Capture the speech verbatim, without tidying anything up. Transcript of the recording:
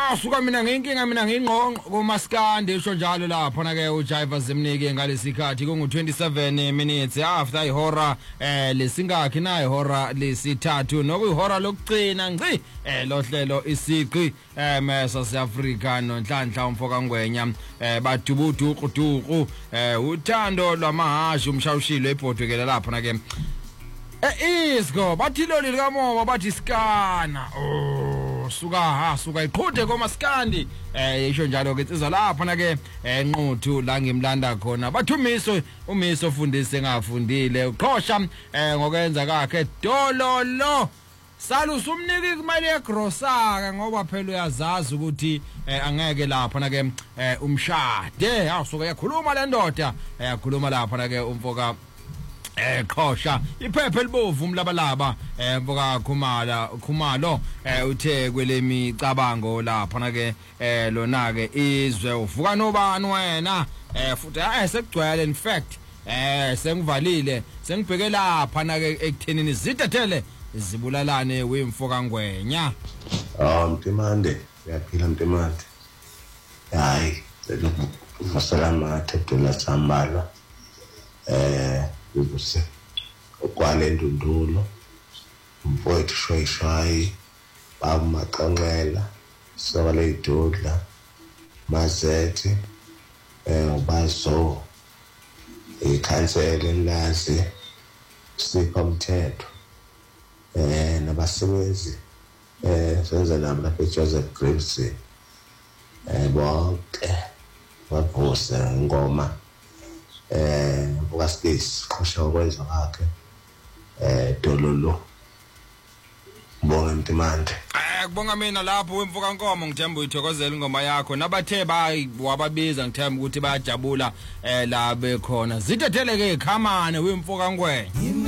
asuka mina ngenkinga mina ngingqonqo komaskandi isho njalo lapha na ke uJiva Zimnike ngalesikhathi kungu twenty-seven minutes after ihora eh lesingakhi na ihora lesithathu nokuyihora lokugcina ngci eh lohlelo isiqi eh mesa seAfrika nonhlanhla umfoka ngwenya eh badubudu uquduqu eh uthando lwamahashu umshawushilo ebhodwekela lapha na ke eh isgo bathi loli likamoba bathi skana oh suka ha suka iqhuthe komaskandi eh isho njalo ke insizwa lapha na ke enquthu la ngimlanda khona bathumiso umiso ofundise ngafundile uqhosha eh ngokwenza kakhe dololo salusa umniki kumali egrosaka ngoba phela uyazazi ukuthi angeke lapha na ke umshade awusuka yakhuluma le ndoda yakhuluma lapha na ke umfoka eh qhosha iphephe libovu umlabalaba eh mfoka Khumalo Khumalo eh uthe kwelemi cabango lapha na ke eh lona ke izwe uvuka nobani wena eh futhi eh sekugcwele in fact eh sengivalile sengibheke lapha na ke ekuthenini zidethele zibulalane wemfoka ngwenya ah Mtimande yaphila Mtimande hayi lokusalama thedela sambala eh ubuse okwale ndundulo umfowethu shwayishwayi bamaqanqela sokale idodla mazethi eh ubazo ikhansela lazi sipha umthetho eh nabasebenzi eh senza nabo lapha eJoseph Graves eh bonke baphose ngoma eh bukaSpace qhosha okwenza kwakhe eh dololo bonke Mtimande eh kubonga mina lapho wemfuka nkomo ngithemba uyithokozela ingoma yakho nabathe bayi wababiza ngithemba ukuthi bayajabula eh la bekhona zidethele ke khamane wemfuka ngwenya